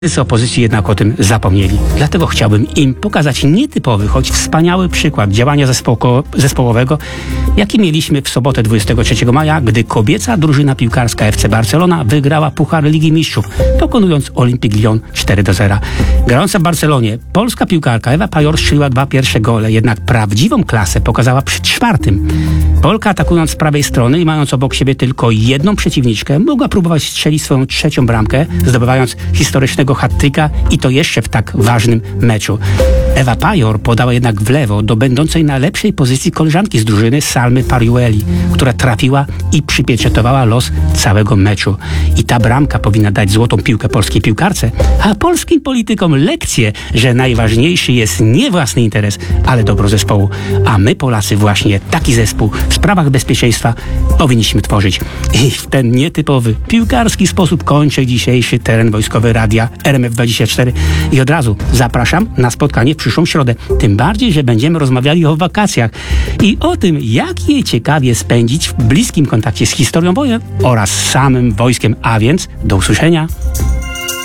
Z opozycji jednak o tym zapomnieli. Dlatego chciałbym im pokazać nietypowy, choć wspaniały przykład działania zespołowego, jaki mieliśmy w sobotę 23 maja, gdy kobieca drużyna piłkarska FC Barcelona wygrała Puchar Ligi Mistrzów, pokonując Olympique Lyon 4-0. Grająca w Barcelonie, polska piłkarka Ewa Pajor strzeliła 2 pierwsze gole, jednak prawdziwą klasę pokazała przy 4. Polka, atakując z prawej strony i mając obok siebie tylko jedną przeciwniczkę, mogła próbować strzelić swoją 3. bramkę, zdobywając historycznego hat-tricka i to jeszcze w tak ważnym meczu. Ewa Pajor podała jednak w lewo do będącej na lepszej pozycji koleżanki z drużyny Salmy Pariueli, która trafiła i przypieczętowała los całego meczu. I ta bramka powinna dać złotą piłkę polskiej piłkarce, a polskim politykom lekcję, że najważniejszy jest nie własny interes, ale dobro zespołu. A my, Polacy, właśnie taki zespół w sprawach bezpieczeństwa powinniśmy tworzyć. I w ten nietypowy, piłkarski sposób kończę dzisiejszy teren wojskowy radia RMF24 i od razu zapraszam na spotkanie w przyszłą środę. Tym bardziej, że będziemy rozmawiali o wakacjach i o tym, jak je ciekawie spędzić w bliskim kontakcie z historią wojen oraz samym wojskiem. A więc do usłyszenia.